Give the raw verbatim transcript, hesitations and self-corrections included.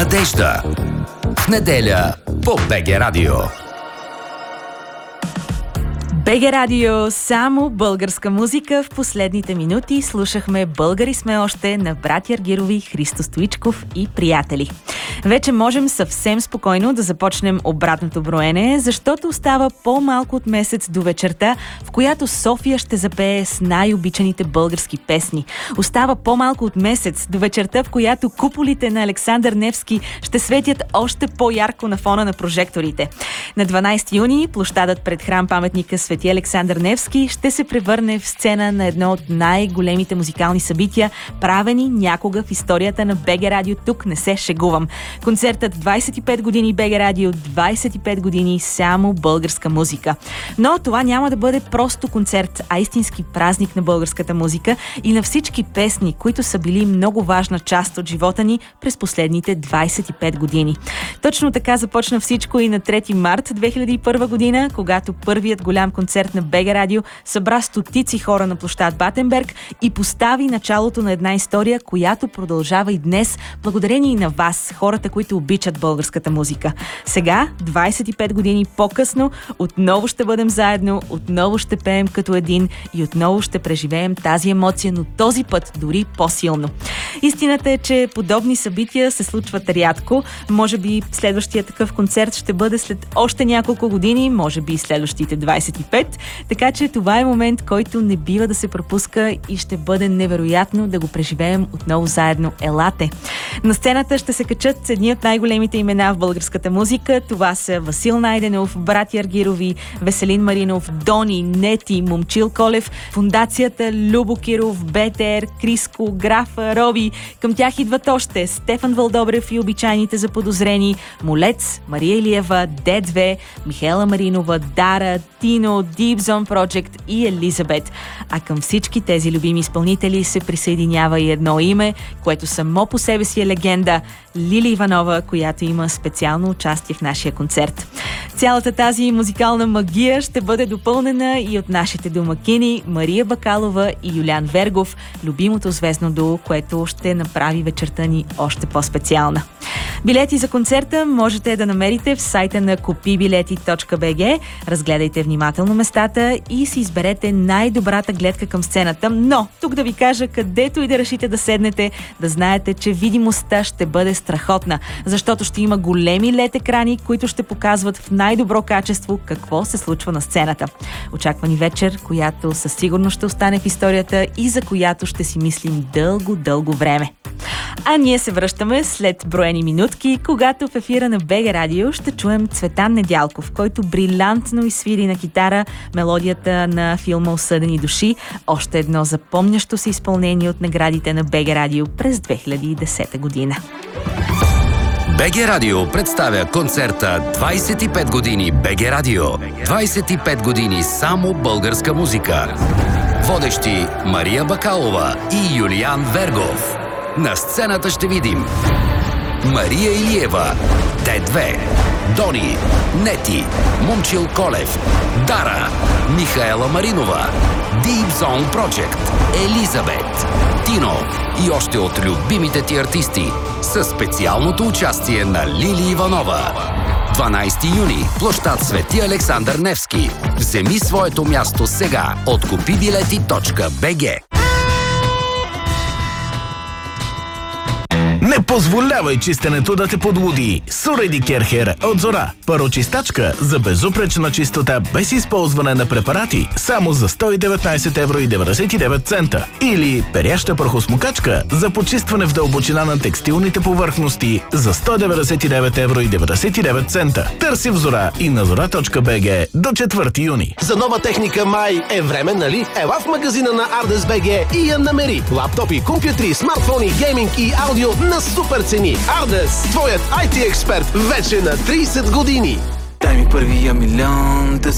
Надежда. В неделя по БГ Радио. БГ Радио, само българска музика. В последните минути слушахме "Българи сме още" на братя Аргирови, Христо Стоичков и приятели. Вече можем съвсем спокойно да започнем обратното броене, защото остава по-малко от месец до вечерта, в която София ще запее с най-обичаните български песни. Остава по-малко от месец до вечерта, в която куполите на Александър Невски ще светят още по-ярко на фона на прожекторите. На дванайсети юни площадът пред храм-паметника Свети Александър Невски ще се превърне в сцена на едно от най-големите музикални събития, правени някога в историята на БГ Радио. Тук не се шегувам. Концертът двайсет и пет години БГ Радио, двайсет и пет години само българска музика. Но това няма да бъде просто концерт, а истински празник на българската музика и на всички песни, които са били много важна част от живота ни през последните двайсет и пет години. Точно така започна всичко и на трети март две хиляди и първа година, когато първият голям концерт на БГ Радио събра стотици хора на площад Батенберг и постави началото на една история, която продължава и днес, благодарение и на вас, хората, които обичат българската музика. Сега, двайсет и пет години по-късно, отново ще бъдем заедно, отново ще пеем като един и отново ще преживеем тази емоция, но този път дори по-силно. Истината е, че подобни събития се случват рядко. Може би следващия такъв концерт ще бъде след още няколко години, може би следващите двайсет и пет, така че това е момент, който не бива да се пропуска и ще бъде невероятно да го преживеем отново заедно. Елате! На сцената ще се качат едни от най-големите имена в българската музика. Това са Васил Найденов, братя Аргирови, Веселин Маринов, Дони, Нети, Момчил Колев, Фондацията Любо Киров, БТР, Криско, Графа, Роби. Към тях идват още Стефан Вълдобрев и обичайните заподозрени, Молец, Мария Илиева, Д две, Михела Маринова, Дара, Тино, Deep Zone Project и Елизабет. А към всички тези любими изпълнители се присъединява и едно име, което само по себе си е легенда – Лили Иванова, която има специално участие в нашия концерт. Цялата тази музикална магия ще бъде допълнена и от нашите домакини Мария Бакалова и Юлиан Вергов, любимото звездно дуо, което ще направи вечерта ни още по-специална. Билети за концерта можете да намерите в сайта на купи билети точка би джи. Разгледайте внимателно местата и си изберете най-добрата гледка към сцената. Но тук да ви кажа, където и да решите да седнете, да знаете, че видимостта ще бъде страхотна, защото ще има големи лед екрани, които ще показват в най-добро качество какво се случва на сцената. Очаква ни вечер, която със сигурност ще остане в историята и за която ще си мислим дълго-дълго време. А ние се връщаме след броени минутки, когато в ефира на БГ Радио ще чуем Цветан Недялков, който брилянтно изсвири на китара мелодията на филма "Осъдени души", още едно запомнящо се изпълнение от наградите на БГ Радио през две хиляди и десета година. БГ Радио представя концерта двайсет и пет години БГ Радио. двайсет и пет години само българска музика. Водещи Мария Бакалова и Юлиан Вергов. На сцената ще видим Мария Илиева, Д две, Дони, Нети, Момчил Колев, Дара, Михаела Маринова, Deep Zone Project, Елизабет, Тино и още от любимите ти артисти със специалното участие на Лили Иванова. дванайсети юни, площад Свети Александър Невски. Вземи своето място сега от купи билети точка би джи. Не позволявай чистенето да те подлуди. Суреди Керхер от Зора. Парочистачка за безупречна чистота без използване на препарати само за сто и деветнайсет евро и деветдесет и девет цента. Или перяща прахосмокачка за почистване в дълбочина на текстилните повърхности за сто деветдесет и девет евро и деветдесет и девет цента. Търси в Зора и на зора точка би джи до четвърти юни. За нова техника май е време, нали? Ела в магазина на Ардес БГ и я намери. Лаптопи, компютри, смартфони, гейминг и аудио на супер цени. Ардес, твоят ай ти експерт вече на трийсет години. Дай ми първия милион, да си